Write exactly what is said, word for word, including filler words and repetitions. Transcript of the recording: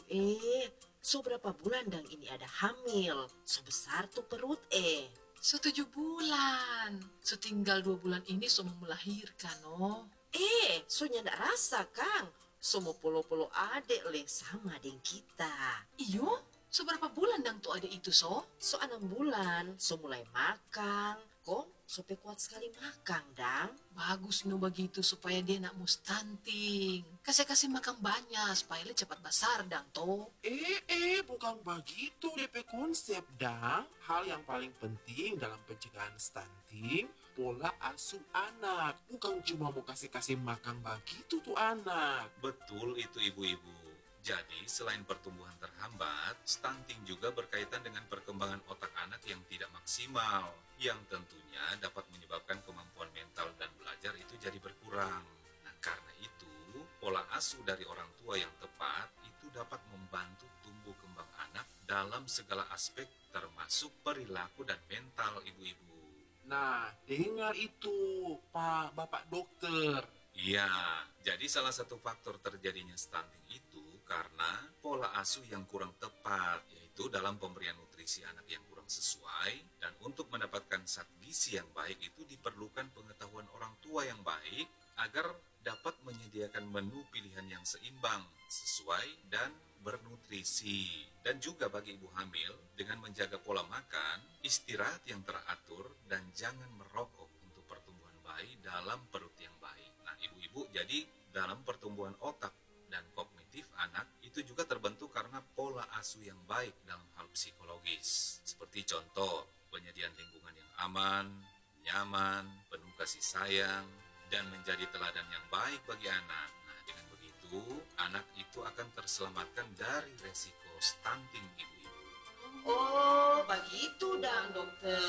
Eh, so berapa bulan dang ini ada hamil? Sebesar tuh perut eh. Setujuh bulan. Setinggal dua bulan ini so mau melahirkan, oh. Eh, so nyanda rasa Kang. So mau polo-polo adek leh sama dengan kita. Iyo, seberapa bulan dang tuh ada itu, so? So enam bulan, so mulai makan. Kok sope kuat sekali makan dang? Bagus no begitu supaya dia nak mau stunting. Kasih-kasih makan banyak supaya dia cepat besar dang toh. Eh, eh, bukan begitu D P konsep, Dang. Hal yang paling penting dalam pencegahan stunting, pola asuh anak. Bukan cuma mau kasih-kasih makan begitu tuh anak. Betul itu ibu-ibu. Jadi selain pertumbuhan terhambat, stunting juga berkaitan dengan perkembangan otak anak yang tidak maksimal, yang tentunya dapat menyebabkan kemampuan mental dan belajar itu jadi berkurang. Nah, karena itu, pola asuh dari orang tua yang tepat itu dapat membantu tumbuh kembang anak dalam segala aspek termasuk perilaku dan mental ibu-ibu. Nah, dengar itu, Pak Bapak Dokter. Iya, jadi salah satu faktor terjadinya stunting itu karena pola asuh yang kurang tepat, yaitu dalam pemberian nutrisi anak yang kurang sesuai, dan untuk mendapatkan zat gizi yang baik itu diperlukan pengetahuan orang tua yang baik agar dapat menyediakan menu pilihan yang seimbang, sesuai, dan bernutrisi. Dan juga bagi ibu hamil, dengan menjaga pola makan, istirahat yang teratur, dan jangan merokok untuk pertumbuhan bayi dalam perut yang baik. Nah, ibu-ibu, jadi dalam pertumbuhan otak dan kognitif anak itu juga terbentuk karena pola asuh yang baik dalam hal psikologis. Seperti contoh, penyediaan lingkungan yang aman, nyaman, penuh kasih sayang, dan menjadi teladan yang baik bagi anak. Nah, dengan begitu, anak itu akan terselamatkan dari resiko stunting ibu-ibu. Oh, begitu dang dokter.